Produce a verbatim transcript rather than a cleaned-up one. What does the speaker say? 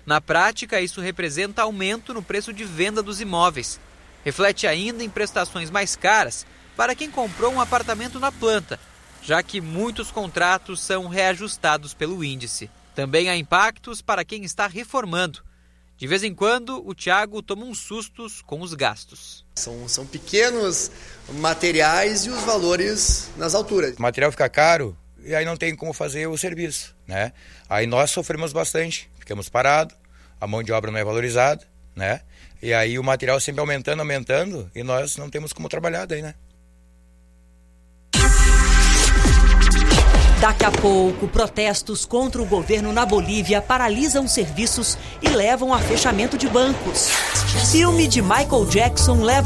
Na prática, isso representa aumento no preço de venda dos imóveis. Reflete ainda em prestações mais caras para quem comprou um apartamento na planta, já que muitos contratos são reajustados pelo índice. Também há impactos para quem está reformando. De vez em quando, o Thiago toma uns sustos com os gastos. São, são pequenos materiais e os valores nas alturas. O material fica caro e aí não tem como fazer o serviço, né? Aí nós sofremos bastante, ficamos parados, a mão de obra não é valorizada, né? E aí o material sempre aumentando, aumentando e nós não temos como trabalhar daí, né? Daqui a pouco, protestos contra o governo na Bolívia paralisam serviços e levam a fechamento de bancos. Filme de Michael Jackson leva